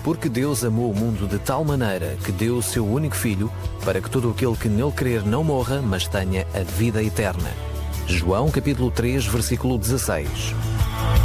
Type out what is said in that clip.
Porque Deus amou o mundo de tal maneira que deu o seu único Filho, para que todo aquele que nele crer não morra, mas tenha a vida eterna. João capítulo 3, versículo 16.